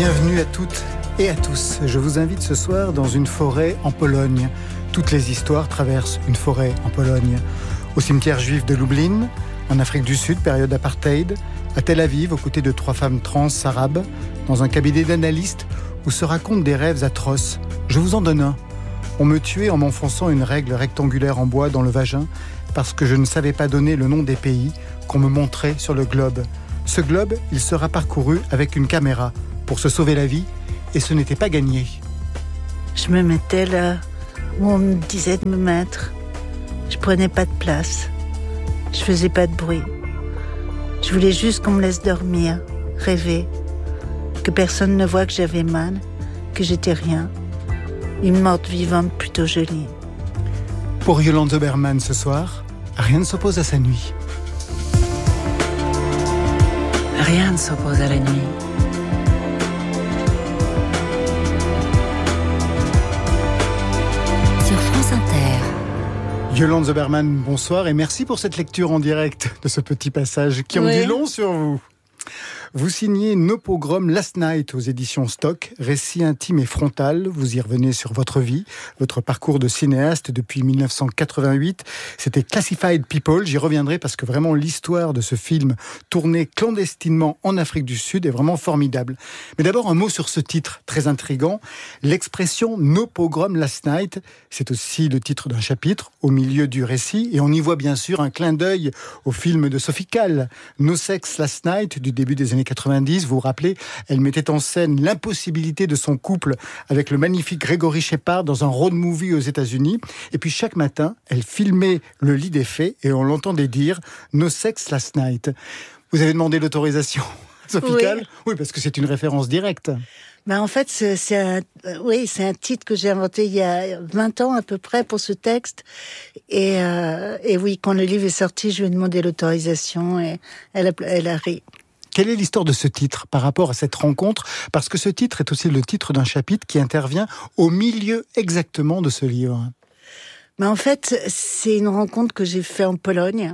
Bienvenue à toutes et à tous. Je vous invite ce soir dans une forêt en Pologne. Toutes les histoires traversent une forêt en Pologne. Au cimetière juif de Lublin, en Afrique du Sud, période apartheid, à Tel Aviv, aux côtés de 3 femmes trans arabes, dans un cabinet d'analystes où se racontent des rêves atroces. Je vous en donne un. On me tuait en m'enfonçant une règle rectangulaire en bois dans le vagin parce que je ne savais pas donner le nom des pays qu'on me montrait sur le globe. Ce globe, il sera parcouru avec une caméra pour se sauver la vie, et ce n'était pas gagné. Je me mettais là où on me disait de me mettre. Je prenais pas de place. Je faisais pas de bruit. Je voulais juste qu'on me laisse dormir, rêver, que personne ne voie que j'avais mal, que j'étais rien. Une morte vivante plutôt jolie. Pour Yolande Zoberman ce soir, rien ne s'oppose à sa nuit. Rien ne s'oppose à la nuit. Sur France Inter. Yolande Zoberman, bonsoir et merci pour cette lecture en direct de ce petit passage qui en dit long sur vous. Vous signez Nos pogroms Last Night aux éditions Stock, récit intime et frontal. Vous y revenez sur votre vie, votre parcours de cinéaste depuis 1988. C'était Classified People. J'y reviendrai parce que vraiment l'histoire de ce film tourné clandestinement en Afrique du Sud est vraiment formidable. Mais d'abord un mot sur ce titre très intrigant. L'expression Nos pogroms Last Night, c'est aussi le titre d'un chapitre au milieu du récit et on y voit bien sûr un clin d'œil au film de Sophie Calle, No Sex Last Night du début des années 90, vous vous rappelez, elle mettait en scène l'impossibilité de son couple avec le magnifique Gregory Shepard dans un road movie aux États-Unis. Et puis chaque matin, elle filmait le lit des faits et on l'entendait dire « No sex last night ». Vous avez demandé l'autorisation, Sophie Calle ? Oui, parce que c'est une référence directe. En fait, c'est un titre que j'ai inventé il y a 20 ans à peu près pour ce texte. Et oui, quand le livre est sorti, je lui ai demandé l'autorisation et elle a ri. Quelle est l'histoire de ce titre par rapport à cette rencontre ? Parce que ce titre est aussi le titre d'un chapitre qui intervient au milieu exactement de ce livre. En fait, c'est une rencontre que j'ai faite en Pologne.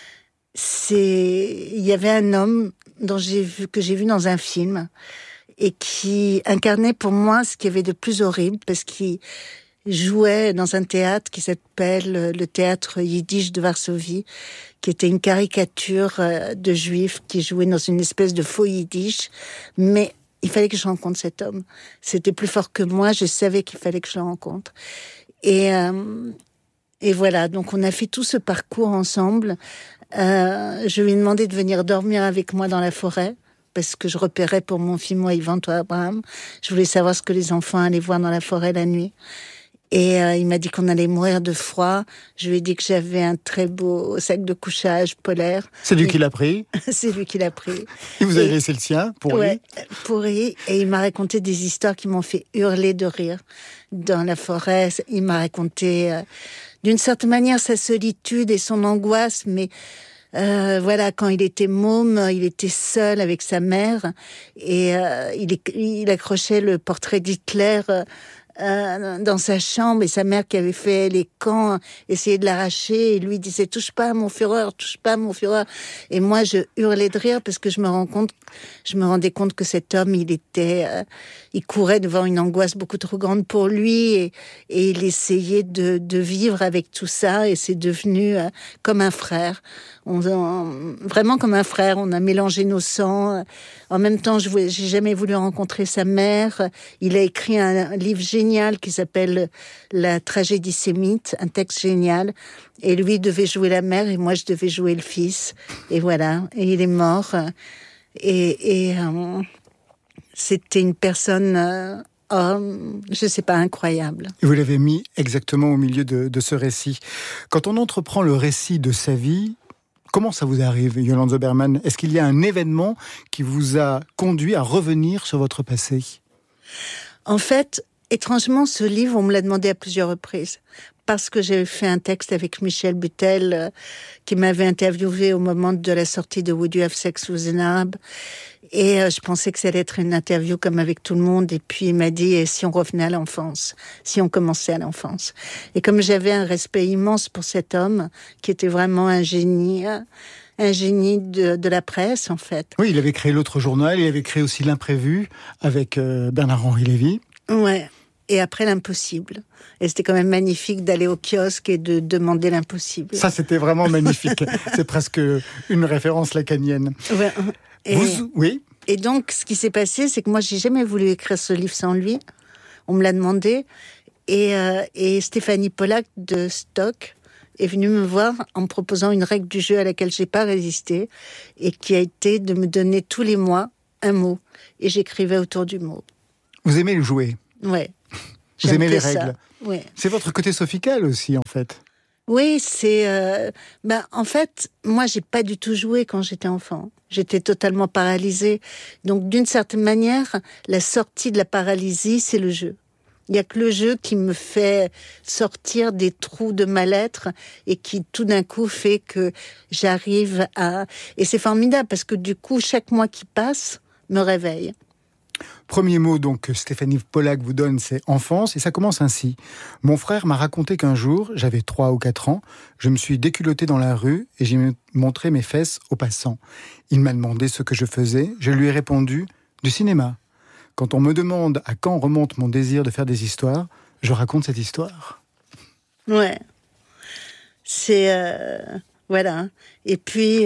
Il y avait un homme que j'ai vu dans un film et qui incarnait pour moi ce qu'il y avait de plus horrible parce qu'il jouait dans un théâtre qui s'appelle le théâtre Yiddish de Varsovie, qui était une caricature de juifs qui jouaient dans une espèce de faux Yiddish, mais il fallait que je rencontre cet homme. C'était plus fort que moi, je savais qu'il fallait que je le rencontre. Et voilà, donc on a fait tout ce parcours ensemble. Je lui ai demandé de venir dormir avec moi dans la forêt, parce que je repérais pour mon film Moi, Yvan, toi, Abraham. Je voulais savoir ce que les enfants allaient voir dans la forêt la nuit. Et il m'a dit qu'on allait mourir de froid. Je lui ai dit que j'avais un très beau sac de couchage polaire. C'est lui qui l'a pris ? C'est lui qui l'a pris. Et vous avez laissé le sien, pourri ? Pourri. Et il m'a raconté des histoires qui m'ont fait hurler de rire. Dans la forêt, il m'a raconté d'une certaine manière sa solitude et son angoisse, mais voilà, quand il était môme, il était seul avec sa mère et il accrochait le portrait d'Hitler dans sa chambre et sa mère qui avait fait les camps essayait de l'arracher et lui disait touche pas à mon Führer, touche pas à mon Führer. Et moi je hurlais de rire parce que je me rendais compte que cet homme il courait devant une angoisse beaucoup trop grande pour lui et il essayait de vivre avec tout ça et c'est devenu comme un frère. Vraiment comme un frère, on a mélangé nos sangs. En même temps, j'ai jamais voulu rencontrer sa mère. Il a écrit un livre génial qui s'appelle La tragédie sémite, un texte génial. Et lui devait jouer la mère et moi je devais jouer le fils. Et voilà, et il est mort. Et c'était une personne, je sais pas, incroyable. Et vous l'avez mis exactement au milieu de ce récit. Quand on entreprend le récit de sa vie, comment ça vous arrive, Yolande Zoberman ? Est-ce qu'il y a un événement qui vous a conduit à revenir sur votre passé ? En fait, étrangement, ce livre, on me l'a demandé à plusieurs reprises. Parce que j'ai fait un texte avec Michel Butel, qui m'avait interviewé au moment de la sortie de Would You Have Sex with an Arab ? Et je pensais que ça allait être une interview comme avec tout le monde. Et puis il m'a dit, et si on revenait à l'enfance ? Si on commençait à l'enfance ? Et comme j'avais un respect immense pour cet homme, qui était vraiment un génie, un génie de la presse, en fait. Oui, il avait créé l'autre journal, il avait créé aussi l'Imprévu avec Bernard-Henri Lévy. Ouais. Et après l'impossible. Et c'était quand même magnifique d'aller au kiosque et de demander l'impossible. Ça, c'était vraiment magnifique. C'est presque une référence lacanienne. Ouais. Oui. Et donc, ce qui s'est passé, c'est que moi, j'ai jamais voulu écrire ce livre sans lui. On me l'a demandé. Et Stéphanie Pollack de Stock est venue me voir en me proposant une règle du jeu à laquelle j'ai pas résisté et qui a été de me donner tous les mois un mot. Et j'écrivais autour du mot. Vous aimez le jouer? Ouais. Vous aimez les règles? Ouais. C'est votre côté sophical aussi, en fait. Oui, c'est... en fait, moi, j'ai pas du tout joué quand j'étais enfant. J'étais totalement paralysée. Donc, d'une certaine manière, la sortie de la paralysie, c'est le jeu. Il n'y a que le jeu qui me fait sortir des trous de mal-être et qui, tout d'un coup, fait que j'arrive à... Et c'est formidable parce que, du coup, chaque mois qui passe me réveille. Premier mot donc que Stéphanie Pollack vous donne, c'est enfance, et ça commence ainsi. Mon frère m'a raconté qu'un jour, j'avais 3 ou 4 ans, je me suis déculotté dans la rue et j'ai montré mes fesses aux passants. Il m'a demandé ce que je faisais, je lui ai répondu « du cinéma ». Quand on me demande à quand remonte mon désir de faire des histoires, je raconte cette histoire. Ouais. C'est... voilà. Et puis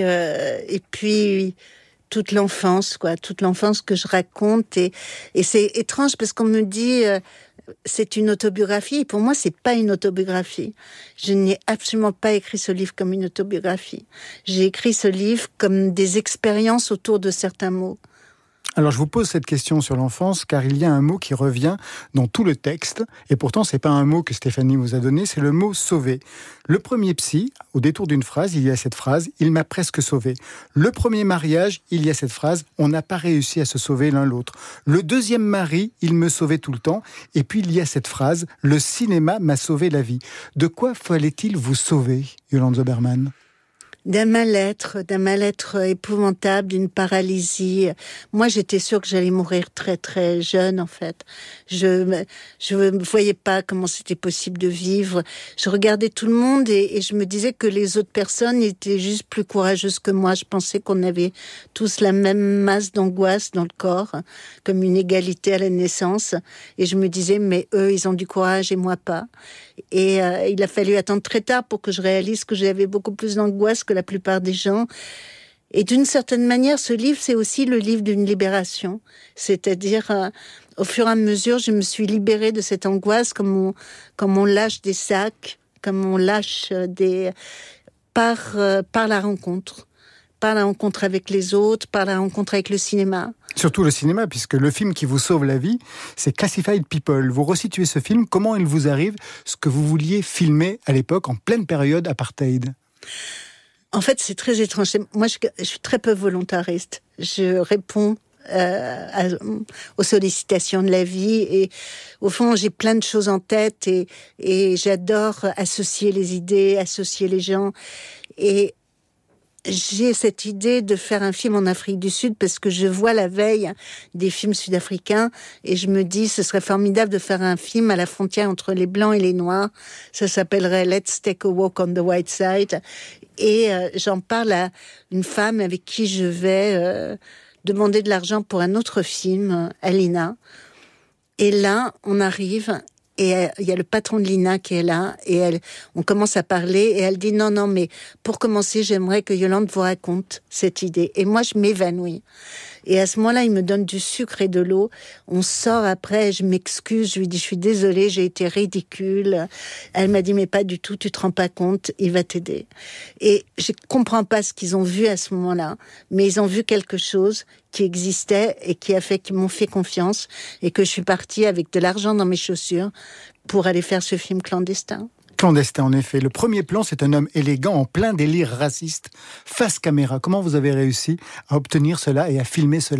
toute l'enfance, quoi. Toute l'enfance que je raconte. Et c'est étrange parce qu'on me dit... c'est une autobiographie. Et pour moi, c'est pas une autobiographie. Je n'ai absolument pas écrit ce livre comme une autobiographie. J'ai écrit ce livre comme des expériences autour de certains mots. Alors je vous pose cette question sur l'enfance car il y a un mot qui revient dans tout le texte et pourtant c'est pas un mot que Stéphanie vous a donné, c'est le mot sauver. Le premier psy, au détour d'une phrase, il y a cette phrase « il m'a presque sauvé ». Le premier mariage, il y a cette phrase « on n'a pas réussi à se sauver l'un l'autre ». Le deuxième mari, il me sauvait tout le temps et puis il y a cette phrase « le cinéma m'a sauvé la vie ». De quoi fallait-il vous sauver, Yolande Zoberman ? D'un mal-être épouvantable, d'une paralysie. Moi, j'étais sûre que j'allais mourir très très jeune, en fait. Je me voyais pas comment c'était possible de vivre. Je regardais tout le monde et je me disais que les autres personnes étaient juste plus courageuses que moi. Je pensais qu'on avait tous la même masse d'angoisse dans le corps, comme une égalité à la naissance. Et je me disais, mais eux, ils ont du courage et moi pas. Et il a fallu attendre très tard pour que je réalise que j'avais beaucoup plus d'angoisse que la plupart des gens. Et d'une certaine manière, ce livre, c'est aussi le livre d'une libération. C'est-à-dire, au fur et à mesure, je me suis libérée de cette angoisse, comme on lâche des sacs, comme on lâche par la rencontre. Par la rencontre avec les autres, par la rencontre avec le cinéma. Surtout le cinéma, puisque le film qui vous sauve la vie, c'est Classified People. Vous resituez ce film, comment il vous arrive ce que vous vouliez filmer à l'époque, en pleine période apartheid ? En fait, c'est très étrange. Moi, je suis très peu volontariste. Je réponds aux sollicitations de la vie et au fond, j'ai plein de choses en tête et j'adore associer les idées, associer les gens et j'ai cette idée de faire un film en Afrique du Sud parce que je vois la veille des films sud-africains et je me dis ce serait formidable de faire un film à la frontière entre les Blancs et les Noirs. Ça s'appellerait Let's Take a Walk on the White Side. Et j'en parle à une femme avec qui je vais demander de l'argent pour un autre film, Alina. Et là, on arrive... Et il y a le patron de l'INA qui est là, et on commence à parler, et elle dit non, mais pour commencer, j'aimerais que Yolande vous raconte cette idée. Et moi, je m'évanouis. Et à ce moment-là, il me donne du sucre et de l'eau. On sort après, je m'excuse, je lui dis, je suis désolée, j'ai été ridicule. Elle m'a dit, mais pas du tout, tu te rends pas compte, il va t'aider. Et je comprends pas ce qu'ils ont vu à ce moment-là, mais ils ont vu quelque chose qui existait et qui a fait qu'ils m'ont fait confiance et que je suis partie avec de l'argent dans mes chaussures pour aller faire ce film clandestin. Clandestin, en effet. Le premier plan, c'est un homme élégant en plein délire raciste, face caméra. Comment vous avez réussi à obtenir cela et à filmer cela ?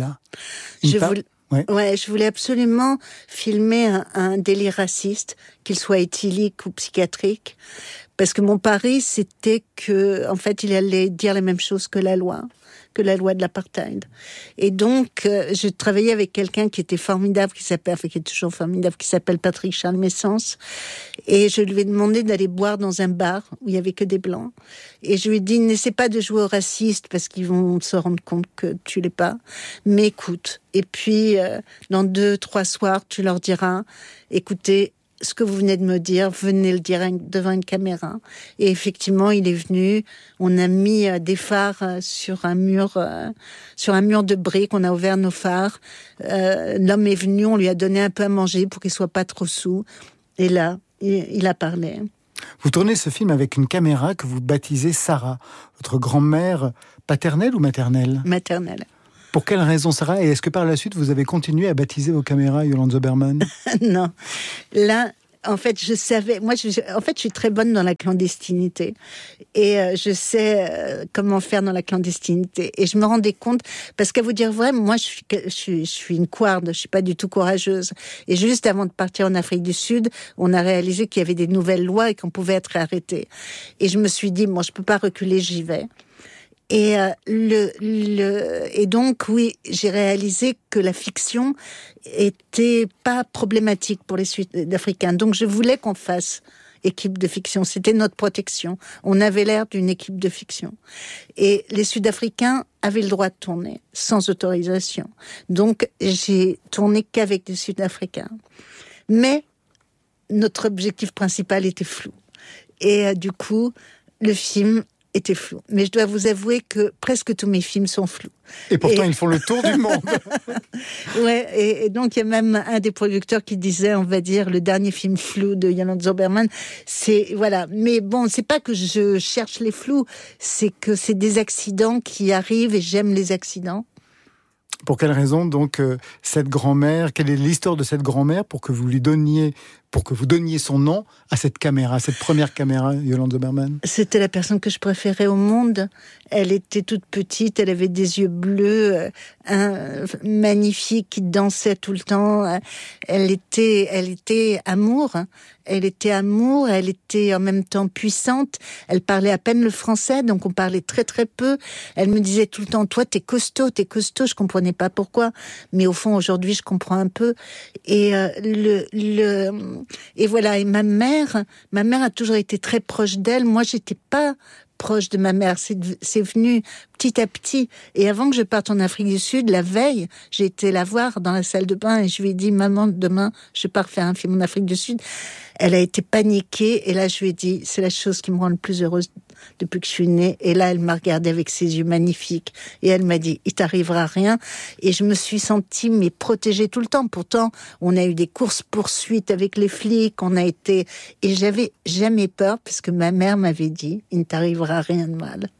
Je voulais absolument filmer un délire raciste, qu'il soit éthylique ou psychiatrique, parce que mon pari, c'était que, en fait, il allait dire la même chose que la loi, que la loi de l'apartheid. Et donc, je travaillais avec quelqu'un qui était formidable, qui est toujours formidable, qui s'appelle Patrick Charles Messens. Et je lui ai demandé d'aller boire dans un bar où il y avait que des blancs. Et je lui ai dit, n'essaie pas de jouer au raciste parce qu'ils vont se rendre compte que tu l'es pas. Mais écoute. Et puis, dans 2-3 soirs, tu leur diras, écoutez, ce que vous venez de me dire, venez le dire devant une caméra. Et effectivement, il est venu. On a mis des phares sur un mur de briques. On a ouvert nos phares. L'homme est venu. On lui a donné un peu à manger pour qu'il soit pas trop saoul. Et là, il a parlé. Vous tournez ce film avec une caméra que vous baptisez Sarah, votre grand-mère paternelle ou maternelle ? Maternelle. Pour quelle raison, Sarah ? Et est-ce que par la suite, vous avez continué à baptiser vos caméras Yolande Zoberman ? Non. Là, en fait, je savais... Moi, je suis très bonne dans la clandestinité. Et je sais comment faire dans la clandestinité. Et je me rendais compte... Parce qu'à vous dire vrai, moi, je suis une couarde. Je suis pas du tout courageuse. Et juste avant de partir en Afrique du Sud, on a réalisé qu'il y avait des nouvelles lois et qu'on pouvait être arrêté. Et je me suis dit, moi, je peux pas reculer, j'y vais. Et et donc oui, j'ai réalisé que la fiction était pas problématique pour les Sud-Africains. Donc je voulais qu'on fasse équipe de fiction. C'était notre protection. On avait l'air d'une équipe de fiction. Et les Sud-Africains avaient le droit de tourner sans autorisation. Donc j'ai tourné qu'avec des Sud-Africains. Mais notre objectif principal était flou. Et du coup, le film était flou. Mais je dois vous avouer que presque tous mes films sont flous. Et pourtant, ils font le tour du monde. Ouais, et donc il y a même un des producteurs qui disait, on va dire, le dernier film flou de Yolande Zoberman, c'est, voilà. Mais bon, c'est pas que je cherche les flous, c'est que c'est des accidents qui arrivent et j'aime les accidents. Pour quelle raison, donc, cette grand-mère, quelle est l'histoire de cette grand-mère pour que vous donniez son nom à cette caméra, cette première caméra, Yolande Zoberman ? C'était la personne que je préférais au monde. Elle était toute petite, elle avait des yeux bleus, magnifique, qui dansait tout le temps. Elle était amour. Elle était amour, elle était en même temps puissante. Elle parlait à peine le français, donc on parlait très très peu. Elle me disait tout le temps, toi t'es costaud. Je comprenais pas pourquoi, mais au fond aujourd'hui je comprends un peu. Et et voilà. Et ma mère a toujours été très proche d'elle. Moi j'étais pas proche de ma mère, c'est venu petit à petit. Et avant que je parte en Afrique du Sud, la veille, j'ai été la voir dans la salle de bain et je lui ai dit, maman, demain, je pars faire un film en Afrique du Sud. Elle a été paniquée et là, je lui ai dit, c'est la chose qui me rend le plus heureuse depuis que je suis née. Et là, elle m'a regardée avec ses yeux magnifiques et elle m'a dit, il t'arrivera rien. Et je me suis sentie, mais protégée tout le temps. Pourtant, on a eu des courses-poursuites avec les flics, et j'avais jamais peur parce que ma mère m'avait dit, il ne t'arrivera rien de mal.